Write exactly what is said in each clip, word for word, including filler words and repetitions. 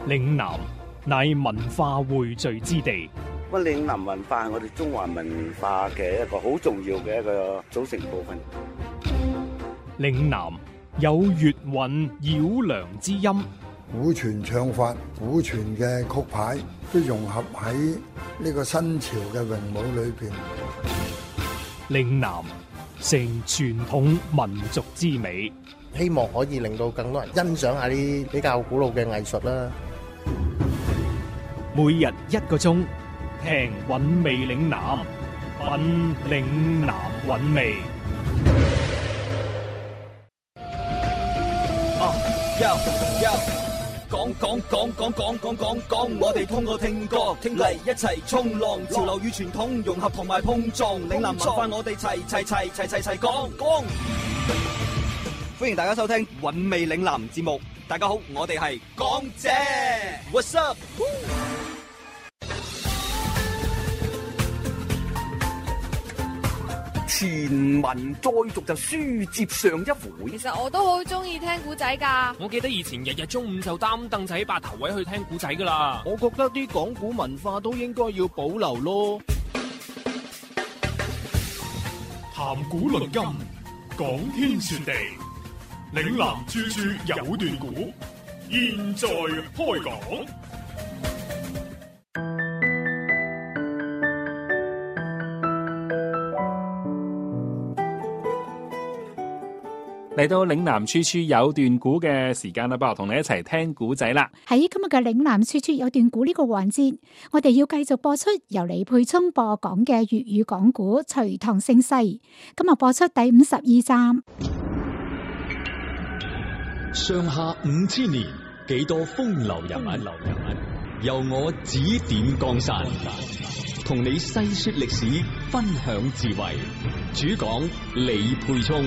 嶺南乃文化匯聚之地。 咁嶺南文化係我哋中華文化嘅一個好重要嘅一個組成部分。 嶺南有粵韻繞梁之音， 古傳唱法、古傳嘅曲牌都融合喺呢個新潮嘅詠舞裏邊。 嶺南成傳統民族之美， 希望可以令到更多人欣賞下啲比較古老嘅藝術啦。 每日一個鐘，聽韻味嶺南，品嶺南韻味。 啊，Yo Yo，講講講講講講講講，我哋通過聽歌聽嚟一齊衝浪，潮流與傳統融合同埋碰撞，嶺南文化我哋齊齊齊齊齊齊講講。歡迎大家收聽韻味嶺南節目，大家好，我哋係港姐 ，What's up？前文再續就書接上一回。 其實我都好中意聽古仔噶。 我記得以前日日中午就擔凳仔喺八頭位去聽古仔噶啦。 我覺得啲講古文化都應該要保留咯。 談古論今，講天說地，嶺南處處有段古，現在開講。 嚟到嶺南處處有段古嘅時間啦，不如同你一齊聽古仔啦。 喺今日嘅嶺南處處有段古呢個環節，我哋要繼續播出由李佩聰播講嘅粵語講古《隋唐盛世》。今日播出第五十二集。 上下五千年，幾多風流人物，由我指點江山，同你細說歷史，分享智慧。主講李佩聰。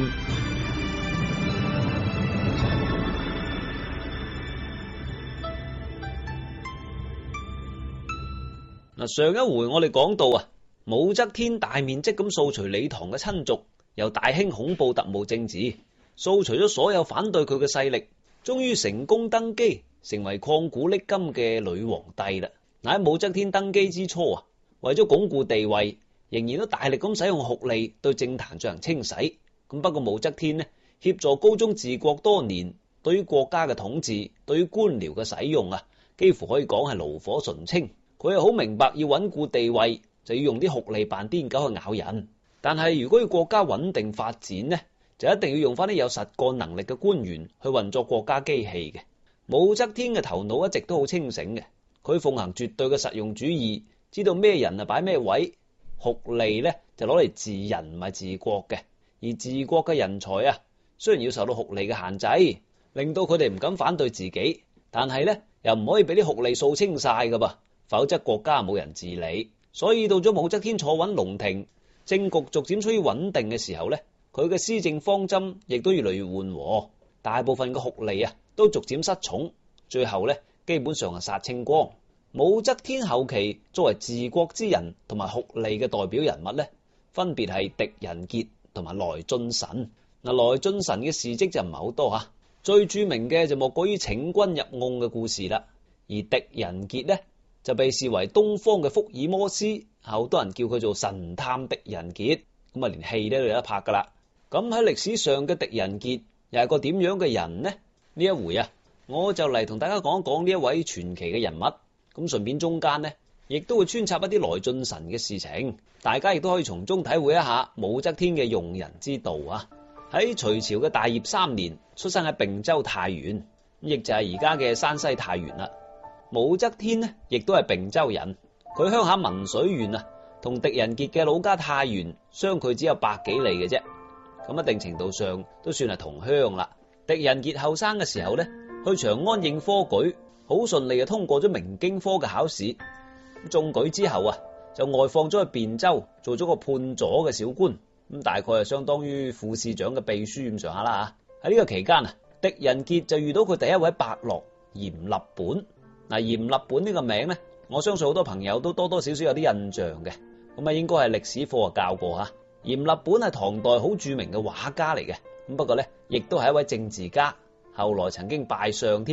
上一回我哋講到啊，武則天大面積咁掃除李唐嘅親族，又大興恐怖特務政治，掃除咗所有反對佢嘅勢力，終於成功登基，成為曠古爍今嘅女皇帝啦。嗱，喺武則天登基之初啊，為咗鞏固地位，仍然都大力咁使用酷吏對政壇進行清洗。咁不過武則天呢，協助高宗治國多年，對於國家嘅統治，對於官僚嘅使用啊，幾乎可以講係爐火純青。佢係好明白要穩固地位，就要用啲酷吏扮癲狗去咬人。但係如果要國家穩定發展呢，就一定要用翻啲有實幹能力嘅官員去運作國家機器嘅。武則天嘅頭腦一直都好清醒嘅，佢奉行絕對嘅實用主義，知道咩人啊擺咩位。酷吏呢就攞嚟治人唔係治國嘅，而治國嘅人才啊，雖然要受到酷吏嘅限制，令到佢哋唔敢反對自己，但係呢又唔可以俾啲酷吏掃清晒噶噃。否則國家冇人治理，所以到咗武則天坐穩龍庭，政局逐漸趨於穩定嘅時候呢，佢嘅施政方針亦都越嚟越緩和，大部分嘅酷吏啊都逐漸失寵，最後呢基本上係殺清光。武則天後期作為治國之人同埋酷吏嘅代表人物呢，分別係狄仁傑同埋來俊臣。嗱，來俊臣嘅事跡就唔係好多吓，最著名嘅就莫過於請君入甕嘅故事啦。而狄仁傑呢，就被視為東方嘅福爾摩斯，好多人叫佢做神探狄仁傑，咁啊連戲都有得拍噶啦。咁喺歷史上嘅狄仁傑又係個點樣嘅人呢？呢一回啊，我就嚟同大家講一講呢一位傳奇嘅人物。咁順便中間呢，亦都會穿插一啲來俊臣嘅事情，大家亦都可以從中體會一下武則天嘅用人之道啊。喺隋朝嘅大業三年，出生喺并州太原，亦就係而家嘅山西太原啦。武則天呢，亦都係并州人，佢鄉下文水縣啊，同狄仁傑嘅老家太原相距只有百幾里嘅啫，咁一定程度上都算係同鄉啦。狄仁傑後生嘅時候呢，去長安應科舉，好順利就通過咗明經科嘅考試，中舉之後啊，就外放咗去汴州做咗個判左嘅小官，咁大概係相當於副市長嘅秘書咁上下啦吓。喺呢個期間啊，狄仁傑就遇到佢第一位伯樂閻立本。嗱，閻立本呢個名呢，我相信好多朋友都多多少少有啲印象嘅，咁啊應該係歷史課啊教過吓。閻立本係唐代好著名嘅畫家嚟嘅，咁不過呢，亦都係一位政治家，後來曾經拜相添。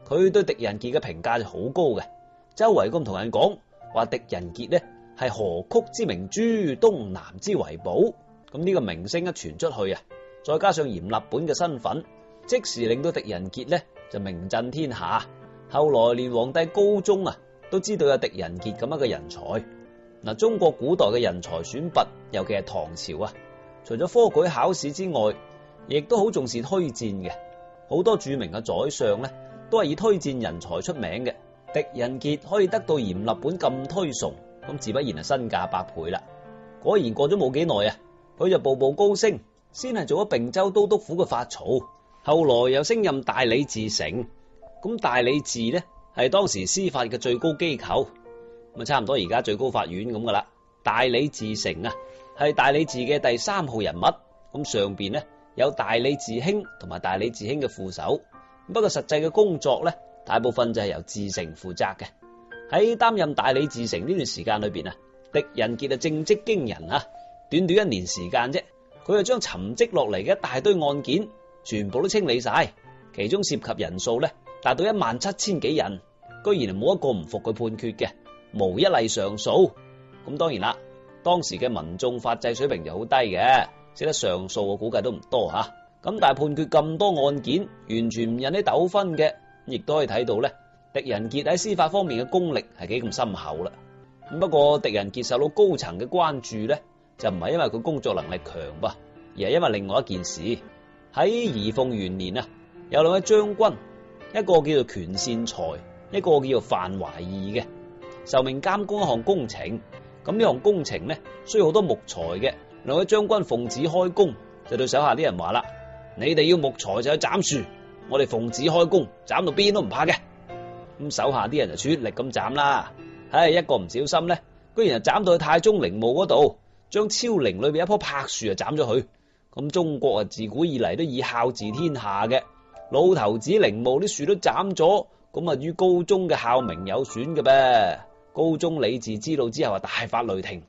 佢對狄仁傑嘅評價就好高嘅，周圍咁同人講話狄仁傑呢係河曲之明珠，東南之遺寶。咁呢個名聲一傳出去啊，再加上閻立本嘅身份，即時令到狄仁傑呢就名震天下。後來連皇帝高宗啊都知道有狄仁傑咁樣嘅人才。嗱，中國古代嘅人才選拔，尤其係唐朝啊，除咗科舉考試之外，亦都好重視推薦嘅。好多著名嘅宰相呢都係以推薦人才出名嘅。狄仁傑可以得到閻立本咁推崇，咁自不然係身價百倍啦。果然過咗冇幾耐啊，佢就步步高升，先係做咗并州都督府嘅法曹，後來又升任大理寺丞。咁大理寺呢係當時司法嘅最高機構，咁啊差唔多而家最高法院咁噶啦。大理寺丞啊係大理寺嘅第三號人物，咁上邊呢有大理寺卿同埋大理寺卿嘅副手，不過實際嘅工作呢大部分就係由寺丞負責嘅。喺擔任大理寺丞呢段時間裏邊啊，狄仁傑啊政績驚人啊，短短一年時間啫，佢就將沉積落嚟嘅一大堆案件全部都清理晒，其中涉及人數呢達到一萬七千幾人，居然冇一個唔服佢判決嘅，無一例上訴。咁當然啦，當時嘅民眾法制水平就好低嘅，識得上訴我估計都唔多吓。咁但係判決咁多案件，完全唔引起糾紛嘅，亦都可以睇到咧，狄仁傑喺司法方面嘅功力係幾咁深厚啦。咁不過狄仁傑受到高層嘅關注咧，就唔係因為佢工作能力強噃，而係因為另外一件事。喺儀鳳元年啊，有兩位將軍，一個叫做權善財，一個叫做范懷義嘅，受命監工一項工程。咁呢項工程呢需要好多木材嘅，兩位將軍奉旨開工，就對手下啲人話啦：你哋要木材就去斬樹，我哋奉旨開工，斬到邊都唔怕嘅。咁手下啲人就出力咁斬啦，唉，一個唔小心呢，居然就斬到去太宗陵墓嗰度，將昭陵裏邊一棵柏樹就斬咗佢。咁中國啊自古以嚟都以孝治天下嘅，老頭子陵墓啲樹都斬咗，咁啊於高宗嘅孝名有損嘅噃。高宗李治知道之後啊大發雷霆，